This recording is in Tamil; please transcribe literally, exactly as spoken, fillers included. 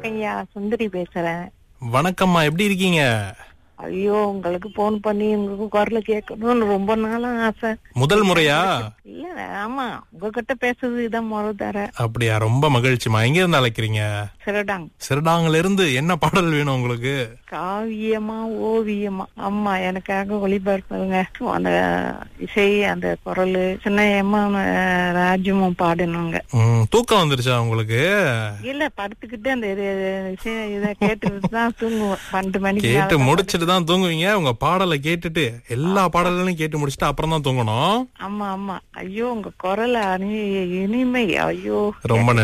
வணக்கம் ஐயா, சுந்தரி பேசுறேன். வணக்கம்மா, எப்படி இருக்கீங்க? ஐயோ, உங்களுக்கு போன் பண்ணி உங்களுக்கு குரல கேட்கணும்னு ரொம்ப நாளா ஆசை. முதல் முறையா? இல்ல, ஆமா, உங்ககிட்ட பேசுறது இதான் முதல் தர. அப்படியா? ரொம்ப மகிழ்ச்சிமா. எங்க இருந்து அழைக்கிறீங்க? சிறடாங். சிறுடாங்கல இருந்து. என்ன பாடல் வேணும் உங்களுக்கு? காவியமா ஓவியமா? அம்மா எனக்காக ஒளிபரப்புங்க. அந்த இசை, அந்த குரல் சின்ன ஏமா ராஜ்யமும் பாடணுங்க. ம், தூக்கம் வந்துருச்சா உங்களுக்கு? இல்ல, படுத்துக்கிட்டு அந்த இது- இசை இதை கேட்டுட்டு தான் தூங்குவோம். பன்னெண்டு மணிக்கு கேட்டு மேல. முடிச்சிட்டு தான் தூங்குவீங்க? உங்க பாடலை கேட்டுட்டு எல்லா பாடல்களையும் கேட்டு முடிச்சுட்டு அப்புறம் தான் தூங்கணும். ஆமா ஆமா. ஐயோ, உங்க குரல் அணி இனிமை. ஐயோ, ரொம்ப